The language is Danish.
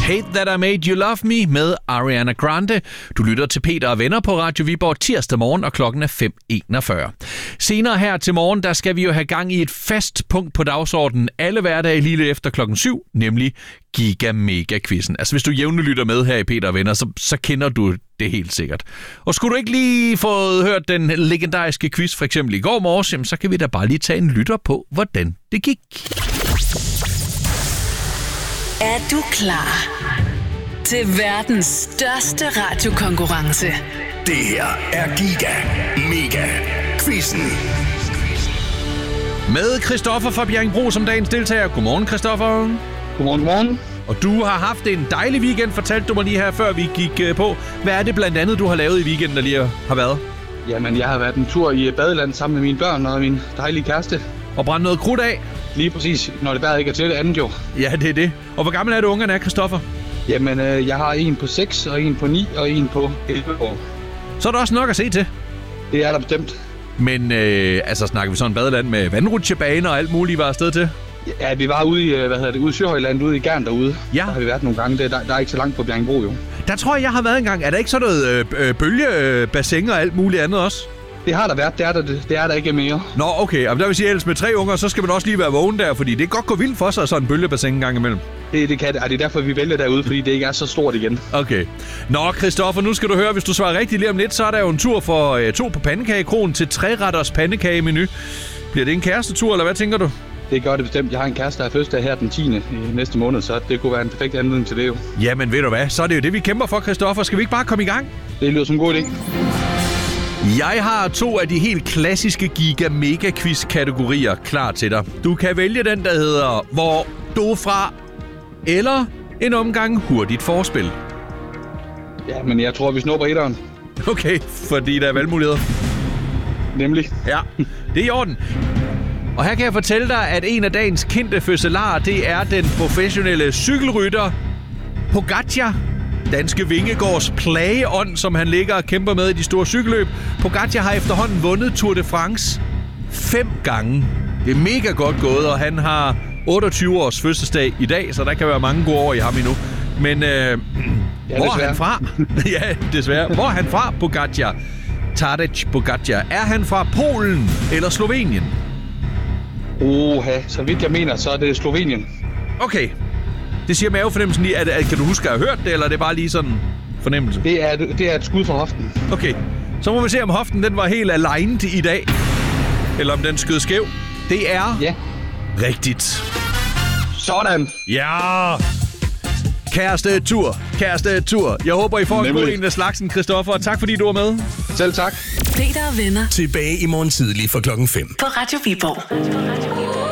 Hate That I Made You Love Me med Ariana Grande. Du lytter til Peter og Venner på Radio Viborg tirsdag morgen, og klokken er 5:41. Senere her til morgen, der skal vi jo have gang i et fast punkt på dagsordenen alle hverdage lige lidt efter klokken 7, nemlig Giga Mega Quizzen. Altså hvis du jævnligt lytter med her i Peter og Venner, så kender du det helt sikkert. Og skulle du ikke lige få hørt den legendariske quiz for eksempel i går morges, så kan vi da bare lige tage en lytter på, hvordan det gik. Er du klar til verdens største radiokonkurrence? Det her er Giga Mega Quizzen. Med Christoffer fra Bjerringbro som dagens deltager. Godmorgen, Christoffer. Godmorgen. Og du har haft en dejlig weekend, fortalte du mig lige her, før vi gik på. Hvad er det blandt andet, du har lavet i weekenden, der lige har været? Jamen, jeg har været en tur i badeland sammen med mine børn og min dejlige kæreste. Og brænde noget krudt af? Lige præcis, når det vejret ikke er til det andet jo. Ja, det er det. Og hvor gammel er det, ungerne er, Christoffer? Jamen, jeg har en på 6, og en på 9, og en på 11 år. Så er der også nok at se til. Det er der bestemt. Men snakker vi sådan en badeland med vandrutsjebaner og alt muligt, var afsted til? Ja, vi var ude i, ude i Søhøjland, ude i Gern derude. Ja. Der har vi været nogle gange. Der er ikke så langt på Bjerringbro jo. Der tror jeg har været en gang. Er der ikke sådan noget bølgebassin og alt muligt andet også? Det har der været, det er der ikke mere. Nå, okay. Og der vil sige, at ellers med 3 unger, så skal man også lige være vågen der, fordi det kan godt gå vildt for sig, sådan en bølgebassin en gang imellem. Det kan det, og det er derfor, vi vælger derude, fordi det ikke er så stort igen. Okay. Nå, Christoffer, nu skal du høre, hvis du svarer rigtigt lige om lidt, så er der jo en tur for 2 på pandekagekronen til 3-retters pandekagemenu. Bliver det en kærestetur, eller hvad tænker du? Det gør det bestemt. Jeg har en kæreste, der har fødselsdag her den 10. i næste måned, så det kunne være en perfekt anledning til det jo. Jamen ved du hvad, så er det jo det, vi kæmper for, Christoffer. Skal vi ikke bare komme i gang? Det lyder som en god idé. Jeg har 2 af de helt klassiske Giga Mega Quiz kategorier klar til dig. Du kan vælge den, der hedder Hvor du er fra, eller en omgang hurtigt forspil. Ja, men jeg tror, vi snupper etteren. Okay, fordi der er valgmuligheder. Nemlig. Ja, det er i orden. Og her kan jeg fortælle dig, at en af dagens kendte fødselarer, det er den professionelle cykelrytter Pogačar. Danske Vingegaards plageånd, som han ligger og kæmper med i de store cykelløb. Pogačar har efterhånden vundet Tour de France 5 gange. Det er mega godt gået, og han har 28 års fødselsdag i dag, så der kan være mange gode år i ham endnu. Men hvor er han fra? Ja, desværre. Hvor er han fra, Pogačar? Tadej Pogačar. Er han fra Polen eller Slovenien? Så vidt jeg mener, så er det Slovenien. Okay. Det siger mavefornemmelsen lige. Kan du huske at have hørt det, eller er det bare lige sådan fornemmelse? Det er et skud fra hoften. Okay. Så må vi se, om hoften den var helt aligned i dag. Eller om den skød skæv. Det er rigtigt. Sådan. Ja. Kæreste tur. Jeg håber, I får en god en af slagsen, Christoffer. Og tak fordi du var med. Selv tak. Peter og Venner. Tilbage i morgen tidlig fra klokken 5. På Radio Viborg.